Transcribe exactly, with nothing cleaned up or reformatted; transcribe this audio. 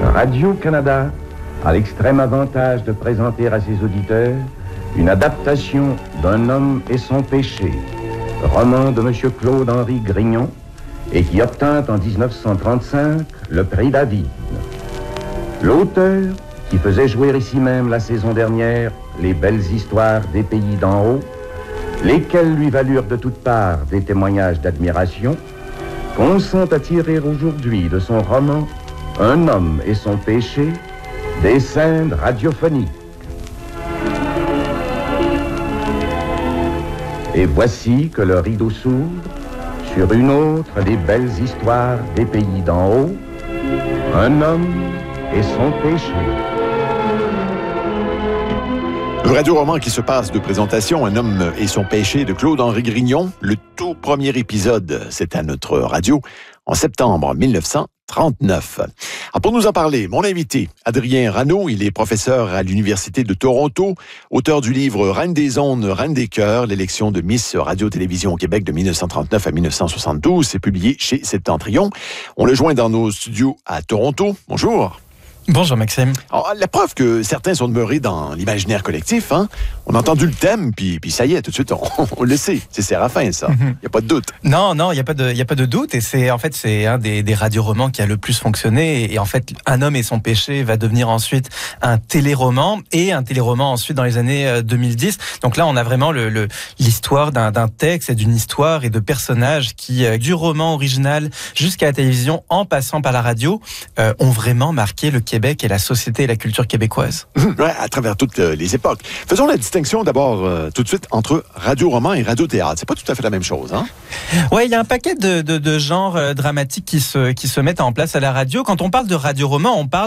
Radio-Canada a l'extrême avantage de présenter à ses auditeurs une adaptation d'Un homme et son péché, roman de M. Claude-Henri Grignon, et qui obtint en dix-neuf cent trente-cinq le prix David. L'auteur, qui faisait jouer ici même la saison dernière les belles histoires des pays d'en haut, lesquelles lui valurent de toutes parts des témoignages d'admiration, consent à tirer aujourd'hui de son roman Un homme et son péché des scènes radiophoniques. Et voici que le rideau s'ouvre sur une autre des belles histoires des pays d'en haut, Un homme et son péché. Le radio-roman qui se passe de présentation, Un homme et son péché de Claude-Henri Grignon. Le tout premier épisode, c'est à notre radio en septembre dix-neuf cent trente-neuf. Alors pour nous en parler, mon invité, Adrien Rano, il est professeur à l'Université de Toronto, auteur du livre Reine des ondes, Reine des cœurs, l'élection de Miss Radio-Télévision au Québec de dix-neuf cent trente-neuf à dix-neuf cent soixante-douze. C'est publié chez Septentrion. On le joint dans nos studios à Toronto. Bonjour. Bonjour Maxime. Alors, la preuve que certains sont demeurés dans l'imaginaire collectif, hein? On a entendu le thème, puis, puis ça y est, tout de suite, on, on le sait. C'est Séraphin, ça. Il mm-hmm. n'y a pas de doute. Non, non, il n'y a pas de, il y a pas de doute. Et c'est, en fait, c'est un des, des radioromans qui a le plus fonctionné. Et, et en fait, Un homme et son péché va devenir ensuite un téléroman et un téléroman ensuite dans les années deux mille dix. Donc là, on a vraiment le, le, l'histoire d'un, d'un texte et d'une histoire et de personnages qui, du roman original jusqu'à la télévision, en passant par la radio, euh, ont vraiment marqué le Québec et la société et la culture québécoise. Ouais, à travers toutes les époques. Faisons la distinction d'abord euh, tout de suite entre radio-roman et radio-théâtre. C'est pas tout à fait la même chose, hein? Ouais, il y a un paquet de, de, de genres euh, dramatiques qui se, qui se mettent en place à la radio. Quand on parle de radio-roman, on parle